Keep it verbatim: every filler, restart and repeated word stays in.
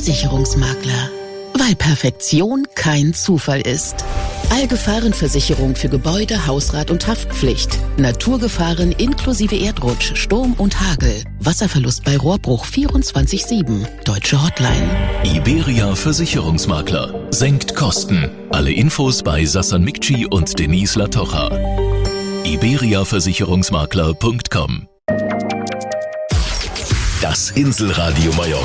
Versicherungsmakler. Weil Perfektion kein Zufall ist. Allgefahrenversicherung für Gebäude, Hausrat und Haftpflicht. Naturgefahren inklusive Erdrutsch, Sturm und Hagel. Wasserverlust bei Rohrbruch vierundzwanzig sieben. Deutsche Hotline. Iberia Versicherungsmakler. Senkt Kosten. Alle Infos bei Sassan Mikci und Denise Latocha. iberia versicherungsmakler punkt com. Das Inselradio Mallorca.